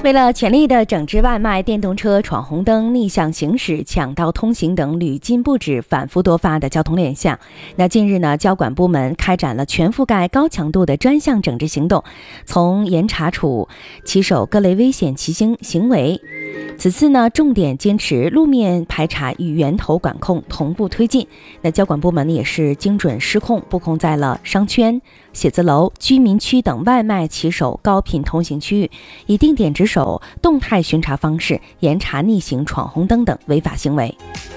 为了全力的整治外卖、电动车闯红灯、逆向行驶、抢道通行等屡禁不止、反复多发的交通乱象，那近日呢，交管部门开展了全覆盖、高强度的专项整治行动，从严查处骑手各类危险骑行行为。此次呢，重点坚持路面排查与源头管控同步推进。那交管部门也是精准施控，布控在了商圈、写字楼、居民区等外卖骑手高频通行区域，以定点值守、动态巡查方式严查逆行、闯红灯等违法行为。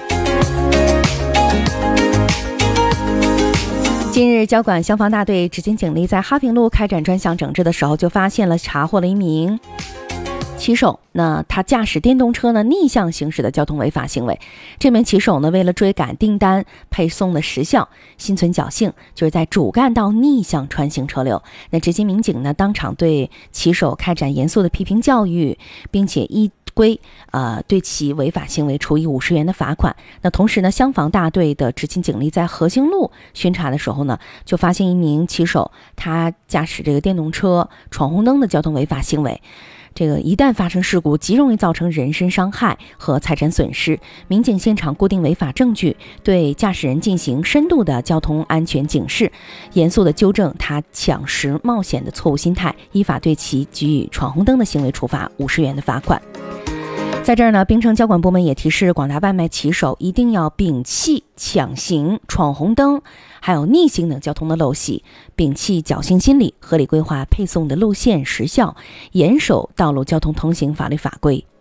近日，交管消防大队执勤警力在哈平路开展专项整治的时候，就发现了查获了一名骑手，那他驾驶电动车呢逆向行驶的交通违法行为。这名骑手呢为了追赶订单配送的时效，心存侥幸，就是在主干道逆向穿行车流。那执勤民警呢当场对骑手开展严肃的批评教育，并且依规对其违法行为处以50元的罚款。那同时呢，消防大队的执勤警力在和兴路巡查的时候呢，就发现一名骑手他驾驶这个电动车闯红灯的交通违法行为。这个一旦发生事故，极容易造成人身伤害和财产损失。民警现场固定违法证据，对驾驶人进行深度的交通安全警示，严肃的纠正他抢食冒险的错误心态，依法对其给予闯红灯的行为处罚50元的罚款。在这儿呢，槟城交管部门也提示广大外卖骑手一定要摒弃抢行、闯红灯还有逆行等交通的陋习，摒弃侥幸心理，合理规划配送的路线时效，严守道路交通通行法律法规。